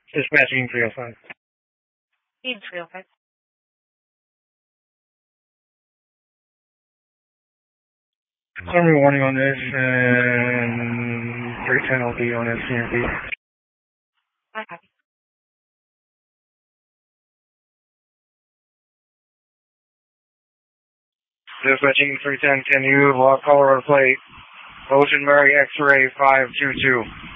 Dispatching 305. Team 305. Summary warning on this, and 310 LD on SCMP. I copy. Dispatching 310, can you log Colorado plate? Ocean Mary X-ray 522.